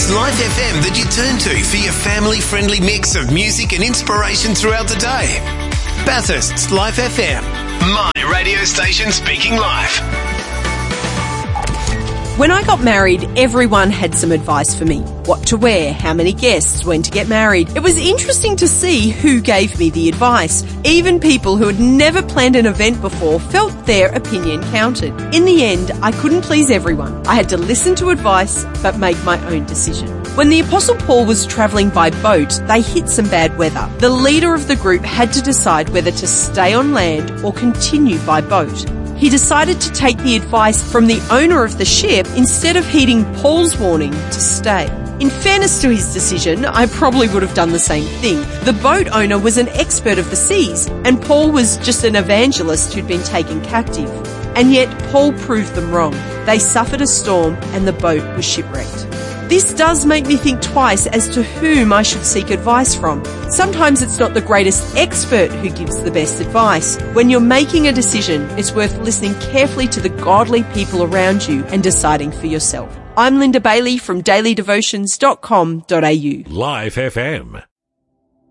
It's Life FM that you turn to for your family-friendly mix of music and inspiration throughout the day. Bathurst's Life FM, my radio station speaking life. When I got married, everyone had some advice for me. What to wear, how many guests, when to get married. It was interesting to see who gave me the advice. Even people who had never planned an event before felt their opinion counted. In the end, I couldn't please everyone. I had to listen to advice, but make my own decision. When the Apostle Paul was travelling by boat, they hit some bad weather. The leader of the group had to decide whether to stay on land or continue by boat. He decided to take the advice from the owner of the ship instead of heeding Paul's warning to stay. In fairness to his decision, I probably would have done the same thing. The boat owner was an expert of the seas, and Paul was just an evangelist who'd been taken captive. And yet Paul proved them wrong. They suffered a storm and the boat was shipwrecked. This does make me think twice as to whom I should seek advice from. Sometimes it's not the greatest expert who gives the best advice. When you're making a decision, it's worth listening carefully to the godly people around you and deciding for yourself. I'm Linda Bailey from dailydevotions.com.au. Life FM.